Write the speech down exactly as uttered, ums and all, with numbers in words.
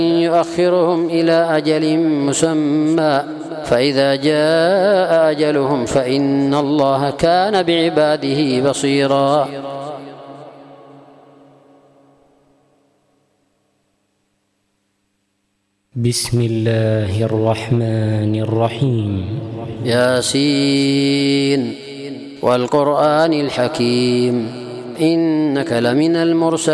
يؤخرهم إلى أجل مسمى فإذا جاء أجلهم فإن الله كان بعباده بصيرا. بسم الله الرحمن الرحيم. ياسين والقرآن الحكيم إنك لمن المرسلين